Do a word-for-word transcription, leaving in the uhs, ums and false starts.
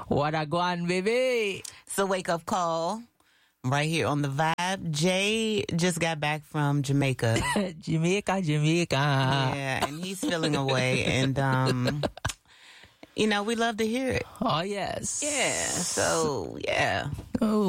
What a go on, baby. It's a wake up call right here on the Vibe. Jay just got back from Jamaica. Jamaica, Jamaica. Yeah, and he's feeling away. And, um, you know, we love to hear it. Oh, yes. Yeah, so, yeah. Oh.